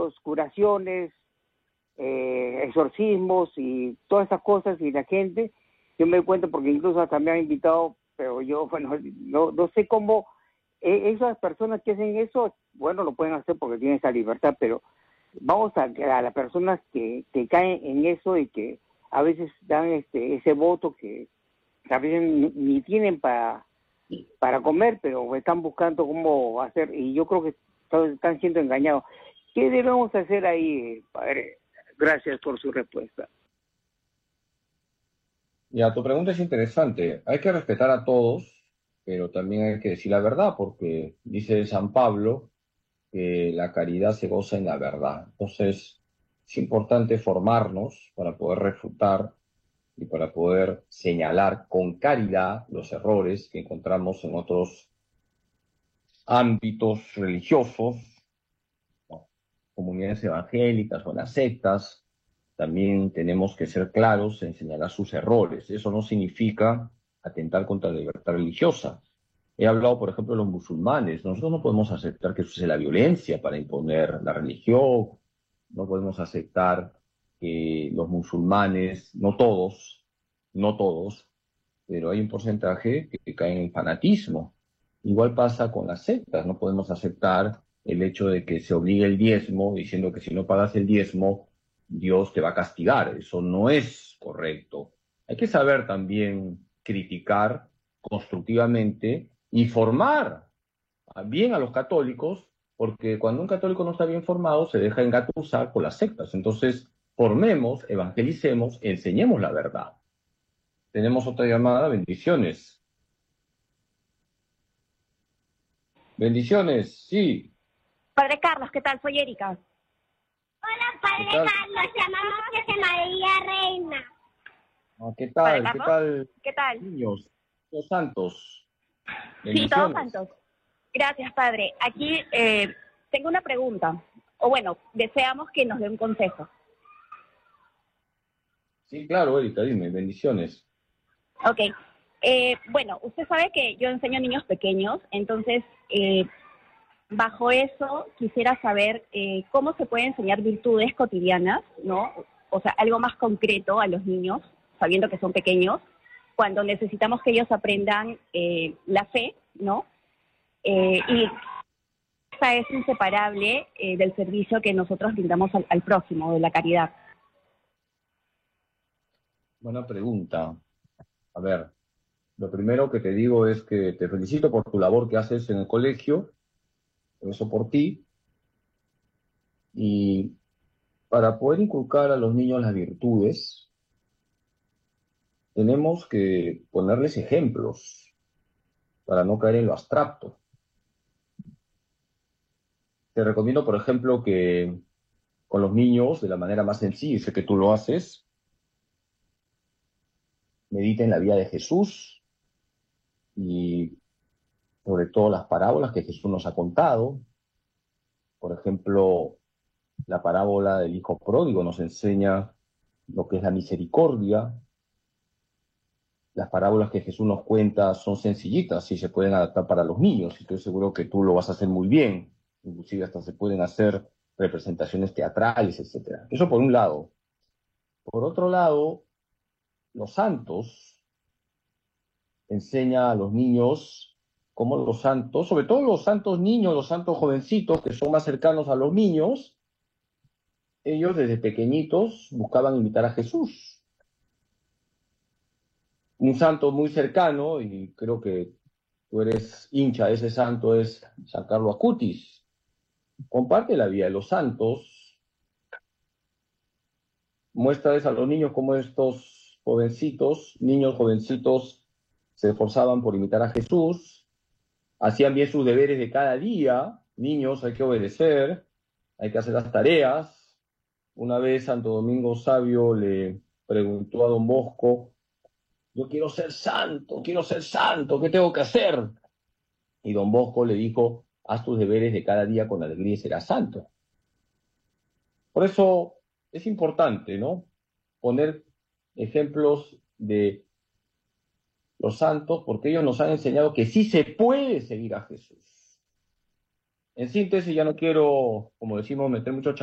milagros, curaciones, exorcismos y todas esas cosas, y la gente, yo me doy cuenta porque incluso hasta me han invitado, pero yo, bueno, no sé cómo esas personas que hacen eso, bueno, lo pueden hacer porque tienen esa libertad, pero vamos a las personas que caen en eso y que a veces dan ese voto que a veces ni tienen para comer, pero están buscando cómo hacer, y yo creo que están siendo engañados. ¿Qué debemos hacer ahí, padre? Gracias por su respuesta. Ya, tu pregunta es interesante. Hay que respetar a todos, pero también hay que decir la verdad, porque dice San Pablo que la caridad se goza en la verdad. Entonces, es importante formarnos para poder refutar y para poder señalar con caridad los errores que encontramos en otros ámbitos religiosos, ¿no? Comunidades evangélicas o en las sectas. También tenemos que ser claros en señalar sus errores. Eso no significa atentar contra la libertad religiosa. He hablado, por ejemplo, de los musulmanes. Nosotros no podemos aceptar que se use la violencia para imponer la religión. No podemos aceptar que los musulmanes, no todos, pero hay un porcentaje que cae en fanatismo. Igual pasa con las sectas. No podemos aceptar el hecho de que se obligue el diezmo, diciendo que si no pagas el diezmo, Dios te va a castigar. Eso no es correcto. Hay que saber también criticar constructivamente y formar bien a los católicos, porque cuando un católico no está bien formado, se deja engatusar por las sectas. Entonces, formemos, evangelicemos, enseñemos la verdad. Tenemos otra llamada, bendiciones. Bendiciones, sí. Padre Carlos, ¿qué tal? Soy Erika. Hola, ¿Qué Padre tal? Carlos, llamamos desde María Reina. ¿Qué ¿Padre tal? ¿Qué Carlos? tal, ¿Qué tal? niños? Los santos. Sí, todos Bendiciones. santos. Gracias, Padre. Aquí tengo una pregunta. O bueno, deseamos que nos dé un consejo. Sí, claro, Erika, dime, bendiciones. Ok. Bueno, usted sabe que yo enseño a niños pequeños, entonces, bajo eso quisiera saber cómo se puede enseñar virtudes cotidianas, ¿no? O sea, algo más concreto a los niños, sabiendo que son pequeños, cuando necesitamos que ellos aprendan la fe, ¿no? Y esa es inseparable del servicio que nosotros brindamos al prójimo, de la caridad. Buena pregunta. A ver, lo primero que te digo es que te felicito por tu labor que haces en el colegio, eso por ti, y para poder inculcar a los niños las virtudes, tenemos que ponerles ejemplos para no caer en lo abstracto. Te recomiendo, por ejemplo, que con los niños, de la manera más sencilla, y sé que tú lo haces, mediten la vida de Jesús y sobre todo las parábolas que Jesús nos ha contado. Por ejemplo, la parábola del hijo pródigo nos enseña lo que es la misericordia. Las parábolas que Jesús nos cuenta son sencillitas y se pueden adaptar para los niños. Estoy seguro que tú lo vas a hacer muy bien. Inclusive hasta se pueden hacer representaciones teatrales, etcétera. Eso por un lado. Por otro lado, los santos enseña a los niños cómo los santos, sobre todo los santos niños, los santos jovencitos que son más cercanos a los niños, ellos desde pequeñitos buscaban imitar a Jesús. Un santo muy cercano, y creo que tú eres hincha de ese santo, es San Carlos Acutis. Comparte la vida de los santos, muéstrales a los niños cómo estos jovencitos, niños jovencitos, se esforzaban por imitar a Jesús, hacían bien sus deberes de cada día. Niños, hay que obedecer, hay que hacer las tareas. Una vez Santo Domingo Sabio le preguntó a Don Bosco: yo quiero ser santo, ¿qué tengo que hacer? Y Don Bosco le dijo: haz tus deberes de cada día con alegría y serás santo. Por eso es importante, ¿no? Poner ejemplos de los santos, porque ellos nos han enseñado que sí se puede seguir a Jesús. En síntesis, ya no quiero, como decimos, meter mucho